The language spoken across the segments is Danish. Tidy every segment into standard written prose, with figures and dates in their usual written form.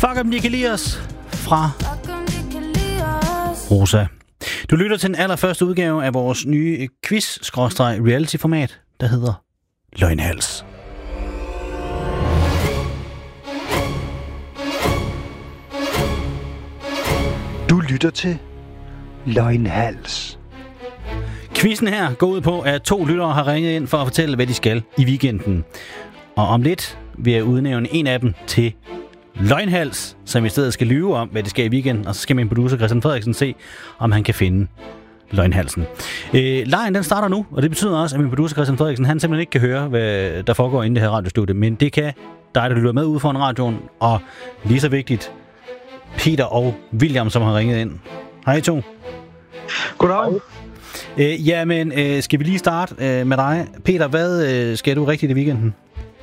Fuck om de kan lide os fra Rosa. Du lytter til den allerførste udgave af vores nye quiz-reality-format, der hedder Løgnhals. Du lytter til Løgnhals. Quizzen her går ud på, at 2 lyttere har ringet ind for at fortælle, hvad de skal i weekenden. Og om lidt vil jeg udnævne en af dem til Løgnhals, som i stedet skal lyve om, hvad de skal i weekenden. Og så skal min producer Christian Frederiksen se, om han kan finde løgnhalsen. Lejen den starter nu, og det betyder også, at min producer Christian Frederiksen, han simpelthen ikke kan høre, hvad der foregår inde i det her radiostudie. Men det kan dig, der lytter med ude foran radioen, og lige så vigtigt, Peter og William, som har ringet ind. Hej 2. Goddag. Jamen, skal vi lige starte med dig. Peter, hvad skal du rigtigt i weekenden?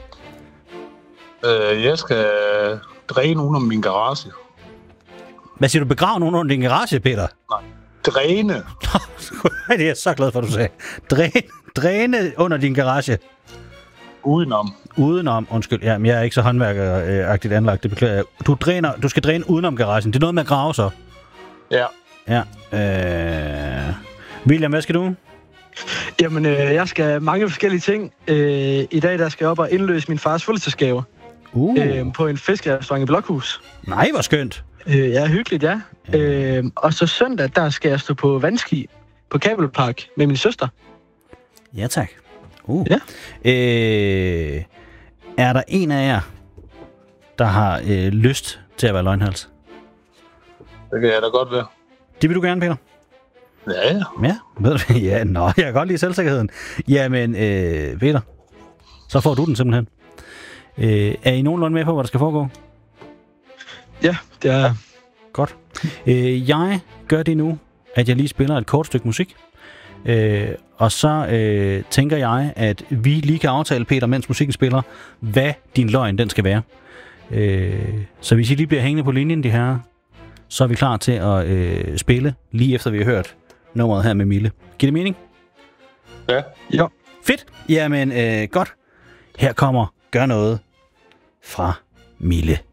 Jeg skal dræne under min garage. Hvad siger du? Begrave nogen under din garage, Peter? Nej, dræne. Det er jeg så glad for, at du sagde. Dræne under din garage. Udenom, undskyld. Jamen, jeg er ikke så håndværkeragtigt anlagt, det beklager jeg. Du skal dræne udenom garagen. Det er noget med at grave så? Ja. Ja. William, hvad skal du? Jamen, jeg skal mange forskellige ting. I dag der skal jeg op og indløse min fars fødselsdagsgave på en fiskerestaurant i Blokhus. Nej, hvor skønt. Ja, hyggeligt, ja. Og så søndag, der skal jeg stå på vandski på Kabelpark med min søster. Ja, tak. Ja. Er der en af jer, der har lyst til at være løgnhals? Det kan jeg da godt være. Det vil du gerne, Peter? Ja. Ja, ved du? Ja, jeg kan godt lide selvsikkerheden. Jamen, Peter, så får du den simpelthen. Er I nogenlunde med på, hvad der skal foregå? Ja, det er godt. Jeg gør det nu, at jeg lige spiller et kort stykke musik. Og så tænker jeg, at vi lige kan aftale, Peter, mens musikken spiller, hvad din løgn den skal være. Så hvis I lige bliver hængende på linjen, de her, så er vi klar til at spille, lige efter vi har hørt nummeret her med Mille. Giver det mening? Ja. Ja. Fedt. Jamen, godt. Her kommer Gør noget fra Mille.